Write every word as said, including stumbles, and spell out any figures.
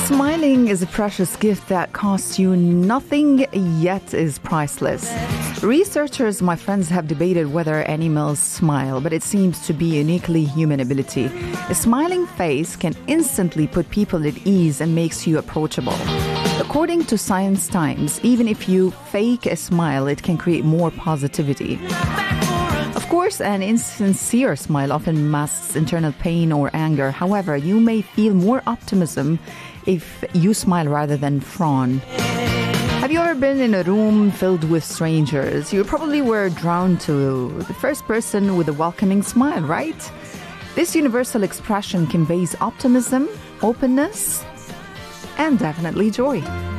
Smiling is a precious gift that costs you nothing yet is priceless. Researchers, my friends, have debated whether animals smile, but it seems to be a uniquely human ability. A smiling face can instantly put people at ease and makes you approachable. According to Science Times, even if you fake a smile, it can create more positivity. Of course, an insincere smile often masks internal pain or anger. However, you may feel more optimism if you smile rather than frown. Have you ever been in a room filled with strangers? You probably were drawn to the first person with a welcoming smile, right? This universal expression conveys optimism, openness, and definitely joy.